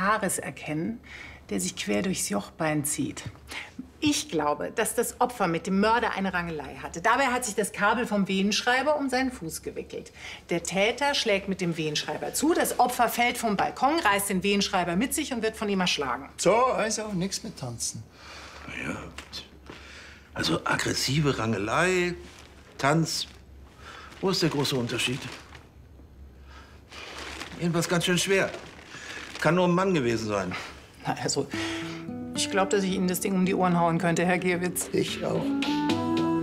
Haares erkennen, der sich quer durchs Jochbein zieht. Ich glaube, dass das Opfer mit dem Mörder eine Rangelei hatte. Dabei hat sich das Kabel vom Venenschreiber um seinen Fuß gewickelt. Der Täter schlägt mit dem Venenschreiber zu, das Opfer fällt vom Balkon, reißt den Venenschreiber mit sich und wird von ihm erschlagen. So, also nichts mit Tanzen. Ja, also aggressive Rangelei, Tanz. Wo ist der große Unterschied? Jedenfalls ganz schön schwer. Kann nur ein Mann gewesen sein. Na, also, ich glaube, dass ich Ihnen das Ding um die Ohren hauen könnte, Herr Gierwitz. Ich auch.